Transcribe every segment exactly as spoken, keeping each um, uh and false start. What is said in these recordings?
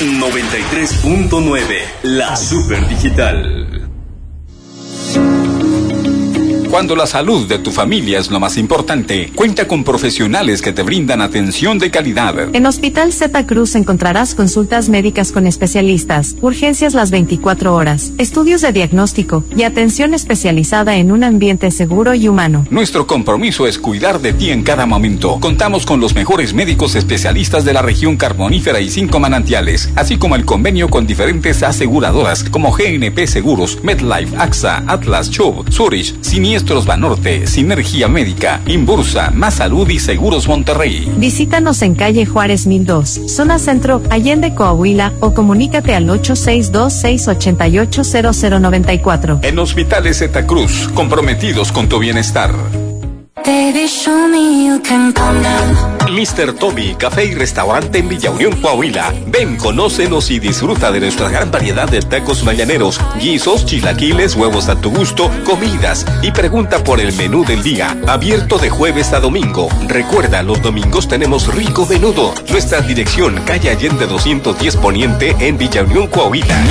noventa y tres punto nueve, la Super Digital. Cuando la salud de tu familia es lo más importante, cuenta con profesionales que te brindan atención de calidad. En Hospital Zeta Cruz encontrarás consultas médicas con especialistas, urgencias las veinticuatro horas, estudios de diagnóstico y atención especializada en un ambiente seguro y humano. Nuestro compromiso es cuidar de ti en cada momento. Contamos con los mejores médicos especialistas de la región carbonífera y cinco manantiales, así como el convenio con diferentes aseguradoras como G N P Seguros, MedLife, A X A, Atlas, Chubb, Zurich, Siniestro Banorte, Sinergia Médica, Inbursa, Más Salud y Seguros Monterrey. Visítanos en calle Juárez mil dos, zona centro, Allende, Coahuila, o comunícate al ocho seis dos, seis ocho ocho, cero cero nueve cuatro. En Hospitales Zeta Cruz, comprometidos con tu bienestar. Baby, show me you can calm down. mister Tommy, café y restaurante en Villa Unión, Coahuila. Ven, conócenos y disfruta de nuestra gran variedad de tacos mañaneros, guisos, chilaquiles, huevos a tu gusto, comidas. Y pregunta por el menú del día, abierto de jueves a domingo. Recuerda, los domingos tenemos rico menudo. Nuestra dirección, calle Allende doscientos diez Poniente, en Villa Unión, Coahuila.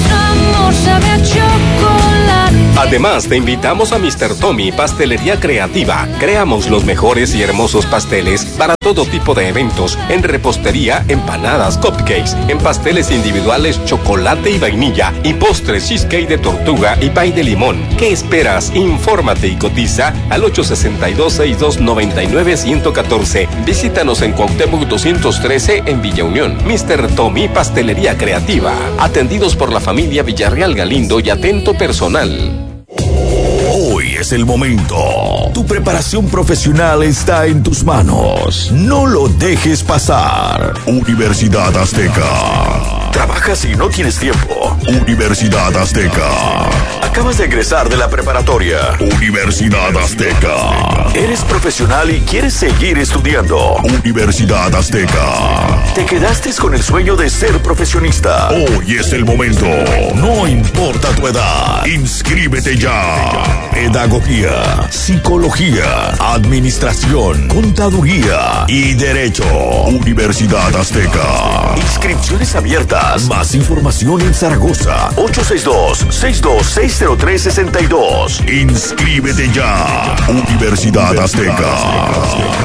Además, te invitamos a mister Tommy, Pastelería Creativa. Creamos los mejores y hermosos pasteles para todo tipo de eventos, en repostería, empanadas, cupcakes, en pasteles individuales, chocolate y vainilla, y postres, cheesecake de tortuga y pay de limón. ¿Qué esperas? Infórmate y cotiza al ocho seis dos, seis dos nueve nueve, uno uno cuatro. Visítanos en Cuauhtémoc doscientos trece en Villa Unión. mister Tommy, Pastelería Creativa. Atendidos por la familia Villarreal Galindo y atento personal. Hoy es el momento. Tu preparación profesional está en tus manos. No lo dejes pasar. Universidad Azteca. ¿Trabajas y no tienes tiempo? Universidad Azteca. ¿Acabas de egresar de la preparatoria? Universidad Azteca. ¿Eres profesional y quieres seguir estudiando? Universidad Azteca. ¿Te quedaste con el sueño de ser profesionista? Hoy es el momento. No importa tu edad. Inscríbete ya. Pedagogía, psicología, administración, contaduría y derecho. Universidad Azteca. Inscripciones abiertas. Más información en Zaragoza. ocho seis dos, seis dos seis cero tres, seis dos. Inscríbete ya. Universidad Azteca.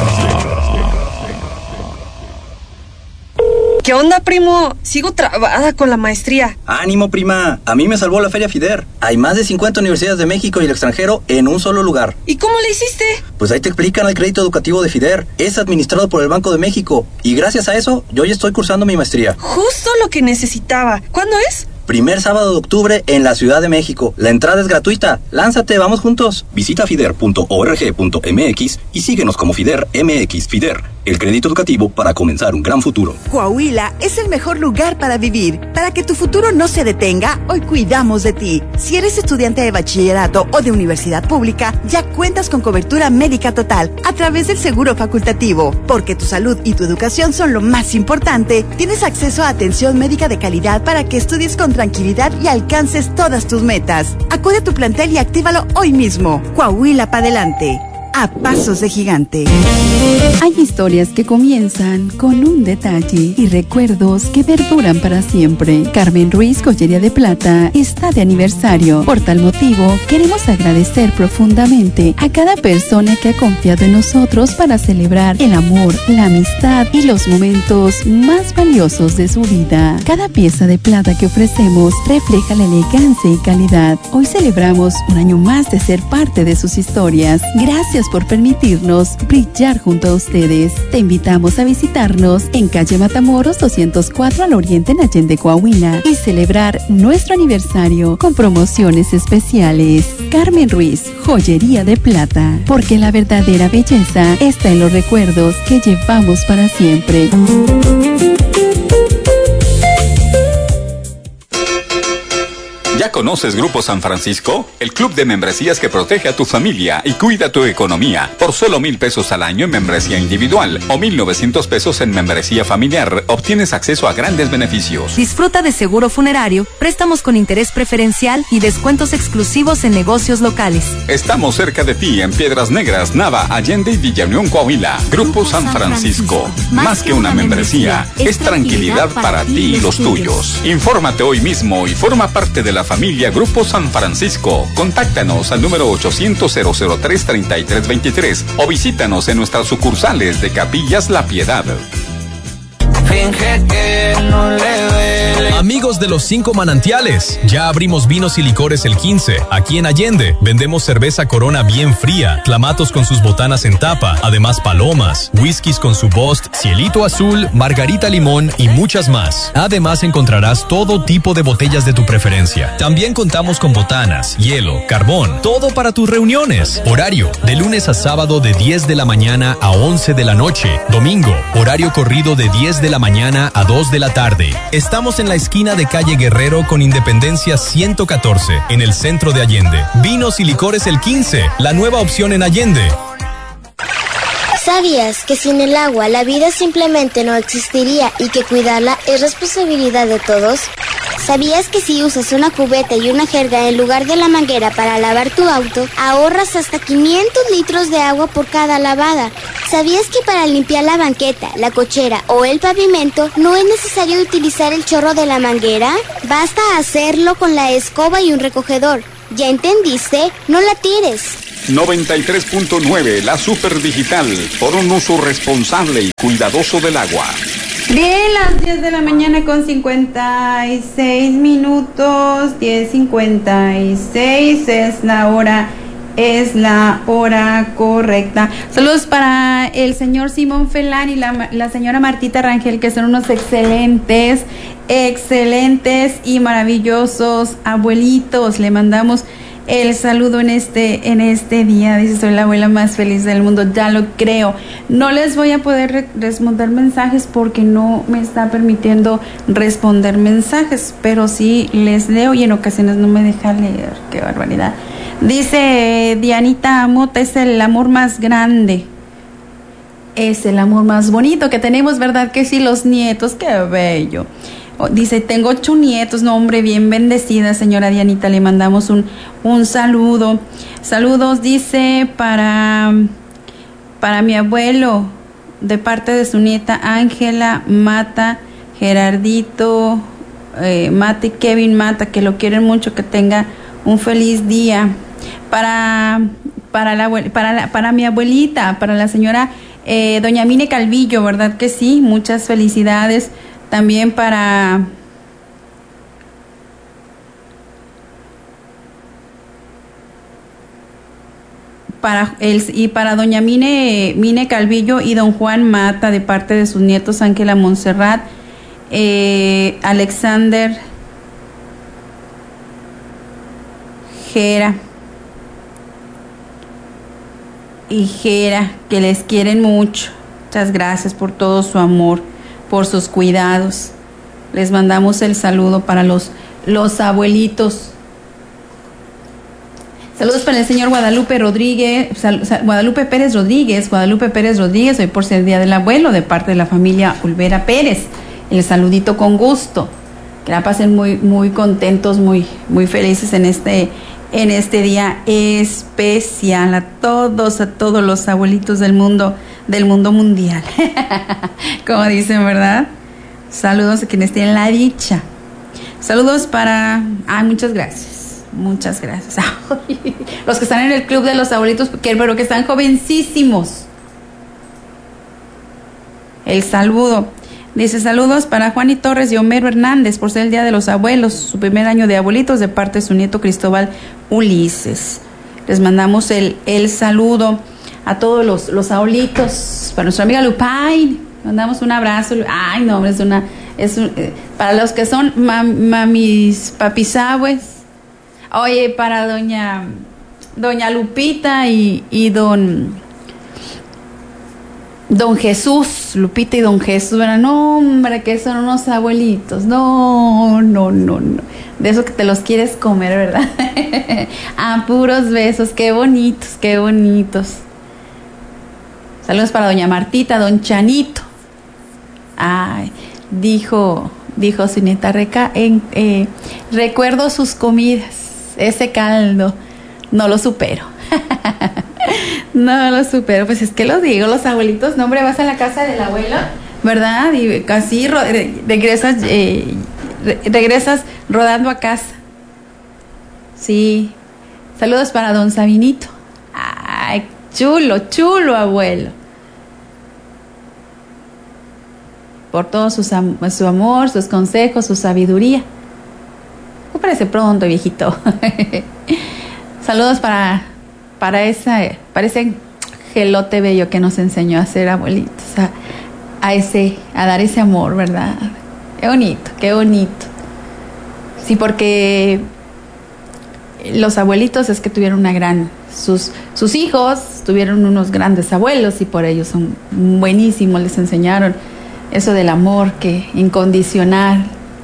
¿Qué onda, primo? Sigo trabada con la maestría. ¡Ánimo, prima! A mí me salvó la Feria FIDER. Hay más de cincuenta universidades de México y el extranjero en un solo lugar. ¿Y cómo le hiciste? Pues ahí te explican el crédito educativo de FIDER. Es administrado por el Banco de México. Y gracias a eso, yo ya estoy cursando mi maestría. Justo lo que necesitaba. ¿Cuándo es? Primer sábado de octubre en la Ciudad de México. La entrada es gratuita. Lánzate, vamos juntos. Visita fider punto org punto m x y síguenos como FIDER M X. FIDER, el crédito educativo para comenzar un gran futuro. Coahuila es el mejor lugar para vivir. Para que tu futuro no se detenga, hoy cuidamos de ti. Si eres estudiante de bachillerato o de universidad pública, ya cuentas con cobertura médica total a través del seguro facultativo. Porque tu salud y tu educación son lo más importante, tienes acceso a atención médica de calidad para que estudies con tranquilidad y alcances todas tus metas. Acude a tu plantel y actívalo hoy mismo. Coahuila pa' adelante. A pasos de gigante. Hay historias que comienzan con un detalle y recuerdos que perduran para siempre. Carmen Ruiz Joyería de Plata está de aniversario. Por tal motivo, queremos agradecer profundamente a cada persona que ha confiado en nosotros para celebrar el amor, la amistad y los momentos más valiosos de su vida. Cada pieza de plata que ofrecemos refleja la elegancia y calidad. Hoy celebramos un año más de ser parte de sus historias. Gracias por permitirnos brillar junto a ustedes. Te invitamos a visitarnos en calle Matamoros doscientos cuatro al oriente en Allende, Coahuila, y celebrar nuestro aniversario con promociones especiales. Carmen Ruiz, Joyería de Plata, porque la verdadera belleza está en los recuerdos que llevamos para siempre. ¿Ya conoces ¿Conoces Grupo San Francisco? El club de membresías que protege a tu familia y cuida tu economía. Por solo mil pesos al año en membresía individual o mil novecientos pesos en membresía familiar, obtienes acceso a grandes beneficios. Disfruta de seguro funerario, préstamos con interés preferencial y descuentos exclusivos en negocios locales. Estamos cerca de ti en Piedras Negras, Nava, Allende y Villa Unión, Coahuila. Grupo San Francisco. Más que una membresía, es tranquilidad para ti y los tuyos. Infórmate hoy mismo y forma parte de la familia Grupo San Francisco. Contáctanos al número ochocientos, cero cero tres, treinta y tres veintitrés o visítanos en nuestras sucursales de Capillas La Piedad. Finge que no le duele. Amigos de los cinco manantiales, ya abrimos vinos y licores el quince. Aquí en Allende vendemos cerveza Corona bien fría, clamatos con sus botanas en tapa, además palomas, whiskies con su Bost, Cielito Azul, Margarita Limón y muchas más. Además encontrarás todo tipo de botellas de tu preferencia. También contamos con botanas, hielo, carbón, todo para tus reuniones. Horario, de lunes a sábado de diez de la mañana a once de la noche. Domingo, horario corrido de diez de la mañana a dos de la tarde. Estamos en la esquina de calle Guerrero con Independencia ciento catorce, en el centro de Allende. Vinos y licores el quince, la nueva opción en Allende. ¿Sabías que sin el agua la vida simplemente no existiría y que cuidarla es responsabilidad de todos? ¿Sabías que si usas una cubeta y una jerga en lugar de la manguera para lavar tu auto, ahorras hasta quinientos litros de agua por cada lavada? ¿Sabías que para limpiar la banqueta, la cochera o el pavimento no es necesario utilizar el chorro de la manguera? Basta hacerlo con la escoba y un recogedor. ¿Ya entendiste? No la tires. noventa y tres punto nueve, la Super Digital, por un uso responsable y cuidadoso del agua. Bien, las diez de la mañana con cincuenta y seis minutos, diez cincuenta y seis es la hora, es la hora correcta. Saludos para el señor Simón Felán y la, la señora Martita Rangel, que son unos excelentes, excelentes y maravillosos abuelitos. Le mandamos el saludo en este en este día. Dice, soy la abuela más feliz del mundo. Ya lo creo. No les voy a poder re- responder mensajes porque no me está permitiendo responder mensajes, pero sí les leo y en ocasiones no me deja leer. Qué barbaridad. Dice Dianita Mota, es el amor más grande, es el amor más bonito que tenemos, ¿verdad que sí? Los nietos, qué bello. Dice, tengo ocho nietos, no, hombre, bien bendecida, señora Dianita, le mandamos un, un saludo. Saludos, dice, para, para mi abuelo, de parte de su nieta Ángela Mata, Gerardito, eh, Mata y Kevin Mata, que lo quieren mucho, que tenga un feliz día. Para, para, la, para, la, para mi abuelita, para la señora eh, doña Mine Calvillo, ¿verdad que sí? Muchas felicidades. También para para el y para doña Mine Mine Calvillo y don Juan Mata, de parte de sus nietos Ángela Montserrat, eh, Alexander Jera y Jera, que les quieren mucho. Muchas gracias por todo su amor, por sus cuidados. Les mandamos el saludo para los, los abuelitos. Saludos para el señor Guadalupe Rodríguez, sal, sal, Guadalupe Pérez Rodríguez, Guadalupe Pérez Rodríguez, hoy por ser Día del Abuelo, de parte de la familia Olvera Pérez. El saludito con gusto. Que la pasen muy, muy contentos, muy, muy felices en este, en este día especial. A todos, a todos los abuelitos del mundo, del mundo mundial. Como dicen, ¿verdad? Saludos a quienes tienen la dicha. Saludos para... Ay, muchas gracias. Muchas gracias. Los que están en el club de los abuelitos, que, pero que están jovencísimos. El saludo. Dice, saludos para Juan y Torres y Homero Hernández por ser el Día de los Abuelos, su primer año de abuelitos, de parte de su nieto Cristóbal Ulises. Les mandamos el, el saludo a todos los, los abuelitos. Para nuestra amiga Lupain, mandamos un abrazo. Ay, no, hombre, es una... Es un, eh, para los que son mam, mamis, papisabues. Oye, para doña doña Lupita y, y don Don Jesús, Lupita y Don Jesús, ¿verdad? No, hombre, que son unos abuelitos. No, no, no, no. De esos que te los quieres comer, ¿verdad? A puros besos, qué bonitos, qué bonitos. Saludos para doña Martita, don Chanito. Ay, dijo, dijo su nieta Reca, en, eh, recuerdo sus comidas, ese caldo, no lo supero. No lo supero, pues es que lo digo, los abuelitos, no, hombre, vas a la casa del abuelo, ¿verdad? Y casi ro- regresas, eh, re- regresas rodando a casa. Sí. Saludos para don Sabinito. Ay, chulo, chulo abuelo. Por todo su, su amor, sus consejos, su sabiduría. Me parece pronto, viejito. Saludos para, para, esa, para ese gelote bello que nos enseñó a ser abuelitos, a, a, ese, a dar ese amor, ¿verdad? Qué bonito, qué bonito. Sí, porque los abuelitos es que tuvieron una gran... Sus, sus hijos tuvieron unos grandes abuelos y por ellos son buenísimos, les enseñaron eso del amor que incondicional.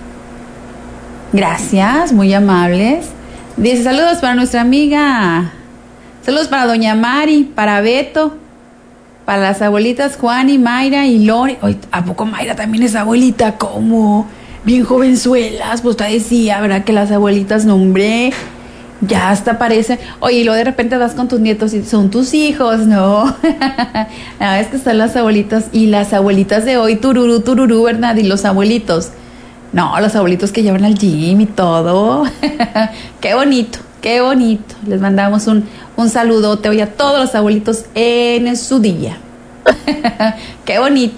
Gracias, muy amables. Dice, saludos para nuestra amiga, saludos para doña Mari, para Beto, para las abuelitas Juani, Mayra y Lore. Oye, ¿a poco Mayra también es abuelita? ¿Cómo? Bien jovenzuelas, pues te decía, ¿verdad? Que las abuelitas, nombré, ya hasta parece. Oye, y luego de repente vas con tus nietos y son tus hijos, ¿no? La vez que están las abuelitas y las abuelitas de hoy, tururú, tururú, ¿verdad? Y los abuelitos. No, los abuelitos que llevan al gym y todo. Qué bonito, qué bonito. Les mandamos un, un saludote hoy a todos los abuelitos en su día. Qué bonito.